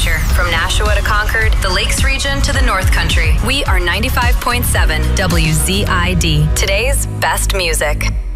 Hampshire. From Nashua to Concord, the Lakes region to the North Country. We are 95.7 WZID. Today's best music.